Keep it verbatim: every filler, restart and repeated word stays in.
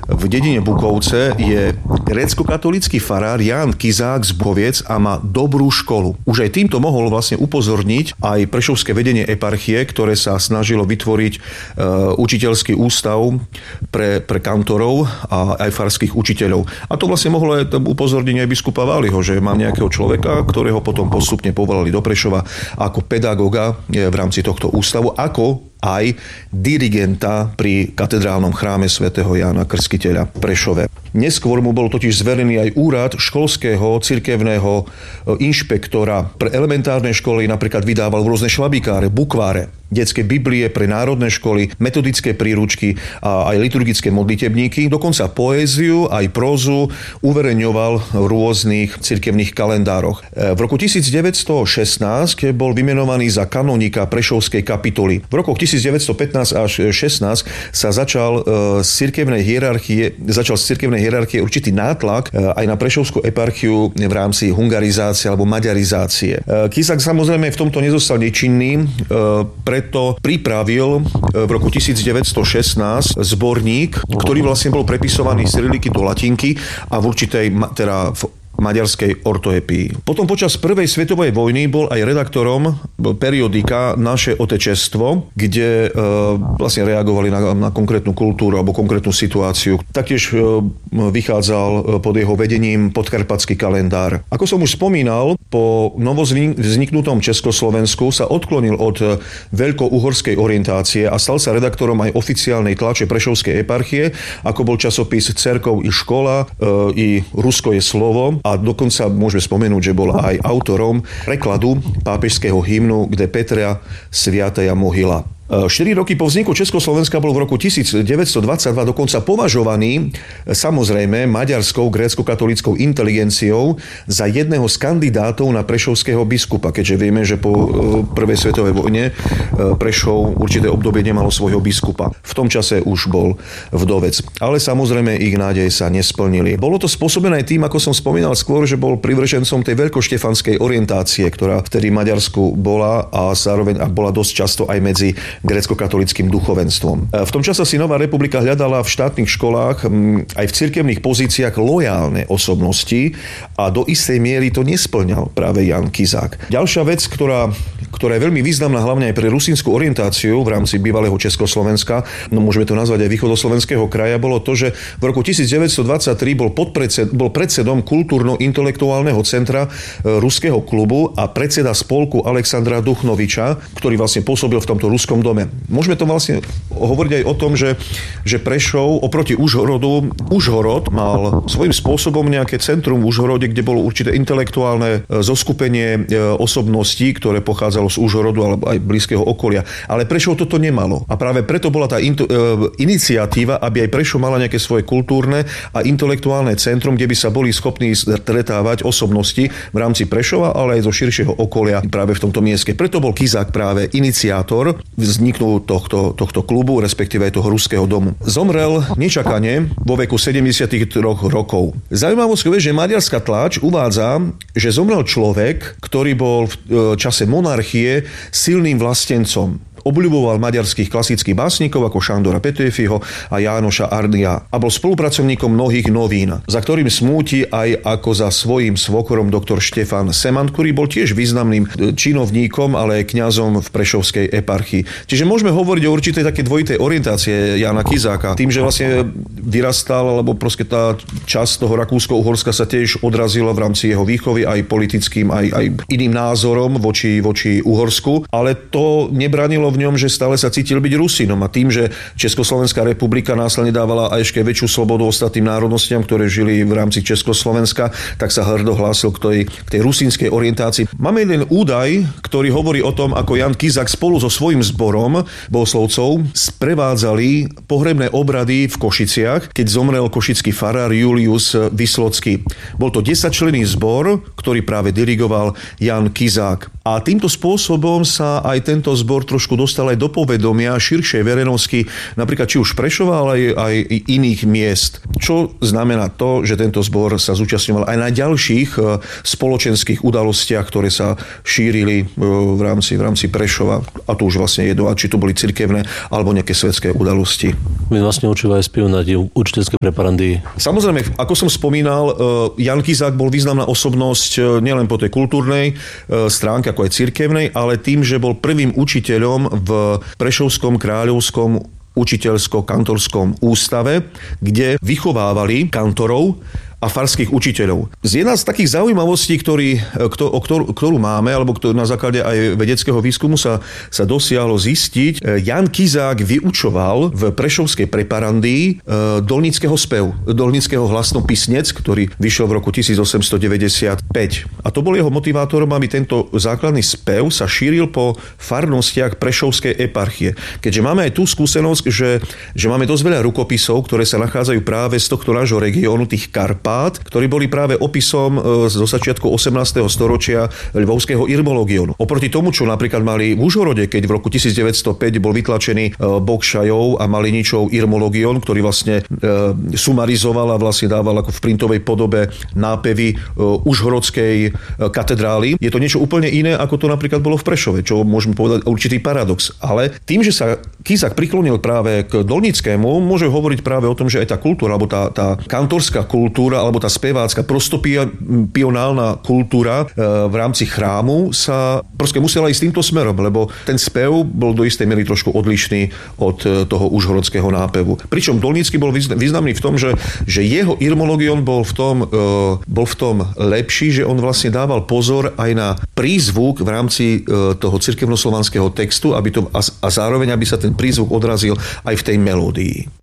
v dedine Bukovce je grécko-katolícky farár Ján Kizák z Bukoviec a má dobrú školu. Už aj týmto mohol vlastne upozorniť aj prešovské vedenie eparchie, ktoré sa snažilo vytvoriť e, učiteľský ústav pre, pre kantorov a aj farských učiteľov. A to vlastne mohlo aj upozorniť aj biskupa Váliho, že mám nejakého človeka, ktorého potom postupne povolali do Prešova ako pedagóga v rámci tohto ústavu, ako aj dirigenta pri katedrálnom chráme svätého Jána Krstiteľa v Prešove. Neskôr mu bol totiž zverený aj úrad školského cirkevného inšpektora. Pre elementárne školy napríklad vydával rôzne šlabíkáre, bukváre, detské biblie pre národné školy, metodické príručky a aj liturgické modlitebníky. Dokonca poéziu aj prózu uverejňoval v rôznych cirkevných kalendároch. V roku devätnásťstošestnásť bol vymenovaný za kanonika Prešovskej kapituly. V rokoch devätnásťstopätnásť až šestnásť sa začal z cirkevnej hierarchie, začal z cirkevnej hierarchie určitý nátlak aj na Prešovskú eparchiu v rámci hungarizácie alebo maďarizácie. Kizák samozrejme v tomto nezostal nečinný, preto pripravil v roku devätnásťstošestnásť zborník, ktorý vlastne bol prepisovaný z cyriliky do latinky a v určitej, teda v maďarskej ortoepii. Potom počas prvej svetovej vojny bol aj redaktorom periodika Naše otečestvo, kde e, vlastne reagovali na, na konkrétnu kultúru alebo konkrétnu situáciu. Taktiež e, vychádzal pod jeho vedením Podkarpatský kalendár. Ako som už spomínal, po novovzniknutom Československu sa odklonil od veľkouhorskej orientácie a stal sa redaktorom aj oficiálnej tlače Prešovskej eparchie, ako bol časopis Cerkov i škola, e, i Rusko je slovo. A dokonca môžeme spomenúť, že bol aj autorom prekladu pápežského hymnu Kde Petria sviataja mohyla. štyri roky po vzniku Československa bol v roku devätnásťstodvadsaťdva dokonca považovaný samozrejme maďarskou grécko-katolíckou inteligenciou za jedného z kandidátov na prešovského biskupa, keďže vieme, že po prvej svetovej vojne Prešov určité obdobie nemalo svojho biskupa. V tom čase už bol vdovec. Ale samozrejme ich nádeje sa nesplnili. Bolo to spôsobené tým, ako som spomínal skôr, že bol privržencom tej veľkoštefanskej orientácie, ktorá vtedy v Maďarsku bola a zároveň bola dosť často aj medzi grécko-katolíckym duchovenstvom. V tom čase si Nová republika hľadala v štátnych školách aj v cirkevných pozíciách lojálne osobnosti a do istej miery to nesplňal práve Ján Kizák. Ďalšia vec, ktorá, ktorá je veľmi významná hlavne aj pre rusínsku orientáciu v rámci bývalého Československa, no môžeme to nazvať aj východoslovenského kraja, bolo to, že v roku devätnásťstodvadsaťtri bol, podpredsed, bol predsedom kultúrno-intelektuálneho centra ruského klubu a predseda spolku Alexandra Duchnoviča, ktorý vlastne pôsobil v tomto ruskom dome. Môžeme to vlastne hovoriť aj o tom, že, že Prešov oproti Užhorodu, Užhorod mal svojím spôsobom nejaké centrum v Užhorode, kde bolo určité intelektuálne zoskupenie osobností, ktoré pochádzalo z Užhorodu alebo aj blízkeho okolia. Ale Prešov toto nemalo. A práve preto bola tá in, e, iniciatíva, aby aj Prešov mala nejaké svoje kultúrne a intelektuálne centrum, kde by sa boli schopní stretávať osobnosti v rámci Prešova, ale aj zo širšieho okolia práve v tomto mieste. Preto bol Kizák práve iniciátor vzniknú tohto, tohto klubu, respektíve aj toho ruského domu. Zomrel nečakane vo veku sedemdesiattri rokov. Zaujímavosťou je, že maďarská tlač uvádza, že zomrel človek, ktorý bol v čase monarchie silným vlastencom. Obľuboval maďarských klasických básnikov ako Šandora Petöfiho a Jánoša Ardia a bol spolupracovníkom mnohých novín, za ktorým smúti aj ako za svojím svokorom doktor Štefan Semant, ktorý bol tiež významným činovníkom, ale aj kňazom v prešovskej eparchii. Čiže môžeme hovoriť o určitej také dvojitej orientácie Jána Kizáka. Tým, že vlastne vyrastal, alebo proste tá časť toho Rakúsko-Uhorska sa tiež odrazila v rámci jeho výchovy aj politickým, aj, aj iným názorom voči, voči Uhorsku, ale to nebranilo v ňom, že stále sa cítil byť Rusínom a tým, že Československá republika následne dávala aj ešte väčšiu slobodu ostatným národnostiam, ktoré žili v rámci Československa, tak sa hrdo hlásil k tej, k tej rusínskej orientácii. Máme jeden údaj, ktorý hovorí o tom, ako Ján Kizák spolu so svojím zborom bohoslovcov sprevádzali pohrebné obrady v Košiciach, keď zomrel košický farár Julius Vyslocký. Bol to desaťčlenný zbor, ktorý práve dirigoval Ján Kizák. A týmto spôsobom sa aj tento zbor trošku dostal aj do povedomia širšej verejnosti, napríklad či už Prešova, ale aj, aj iných miest. čo znamená to, že tento zbor sa zúčastňoval aj na ďalších spoločenských udalostiach, ktoré sa šírili v rámci, v rámci Prešova. A to už vlastne jedno, či to boli cirkevné alebo nejaké svetské udalosti. My vlastne učili aj spev na tie učiteľské preparandy. Samozrejme, ako som spomínal, Ján Kizák bol významná osobnosť nielen po tej kultúrnej stránke, ako aj cirkevnej, ale tým, že bol prvým učiteľom v Prešovskom kráľovskom učiteľsko-kantorskom ústave, kde vychovávali kantorov a farských učiteľov. Z jedna z takých zaujímavostí, ktorý, kto, o ktorú, ktorú máme, alebo ktorú na základe aj vedeckého výskumu sa, sa dosiahlo zistiť, Ján Kizák vyučoval v prešovskej preparandii dolníckeho spev, dolníckeho hlasnopisnec, ktorý vyšiel v roku tisícosemstodeväťdesiatpäť. A to bol jeho motivátorom, aby tento základný spev sa šíril po farnostiach Prešovskej eparchie. Keďže máme aj tú skúsenosť, že, že máme dosť veľa rukopisov, ktoré sa nachádzajú práve z tohto nášho regiónu, tých Karpát, ktorí boli práve opisom zo začiatku osemnásteho storočia Lvovského irmologionu. Oproti tomu, čo napríklad mali v Užhorode, keď v roku tisícdeväťstopäť bol vytlačený Bokšajov a Maliničov irmologion, ktorý vlastne sumarizoval a vlastne dával ako v printovej podobe nápevy užhorodskej katedrály. Je to niečo úplne iné, ako to napríklad bolo v Prešove, čo môžeme povedať určitý paradox. Ale tým, že sa Kizák priklonil práve k dolníckému, môže hovoriť práve o tom, že aj tá kultúra, alebo tá, tá kantorská kultúra, alebo tá spevácka prostopionálna kultúra v rámci chrámu sa proste musela ísť týmto smerom, lebo ten spev bol do istej miery trošku odlišný od toho užhorodského nápevu. Pričom dolnícky bol významný v tom, že, že jeho irmologion bol v tom, bol v tom lepší, že on vlastne dával pozor aj na prízvuk v rámci toho cirkevnoslovanského textu, aby to, a zároveň aby sa ten prízvuk odrazil aj v tej melódii.